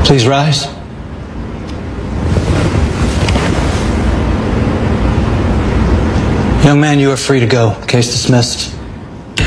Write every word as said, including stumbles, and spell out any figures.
Please rise. Young man, you are free to go. Case dismissed.